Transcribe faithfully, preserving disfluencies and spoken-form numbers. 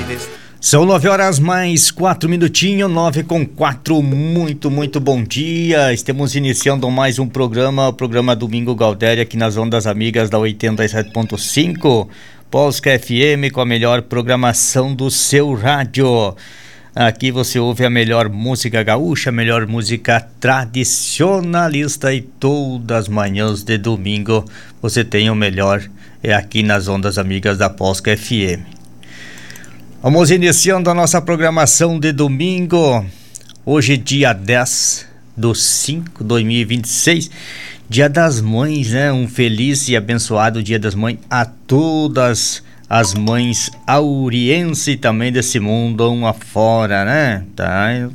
São nove horas mais quatro minutinhos, nove com quatro. Muito, muito bom dia. Estamos iniciando mais um programa, o programa Domingo Galdéria, aqui nas Ondas Amigas da oitenta e sete ponto cinco, Polska F M, com a melhor programação do seu rádio. Aqui você ouve a melhor música gaúcha, a melhor música tradicionalista, e todas as manhãs de domingo você tem o melhor, é aqui nas Ondas Amigas da Polska F M. Vamos iniciando a nossa programação de domingo. Hoje, dia dez de cinco de dois mil e vinte e seis, Dia das Mães, né? Um feliz e abençoado Dia das Mães a todas as mães aurienses e também desse mundo afora, né? Tá?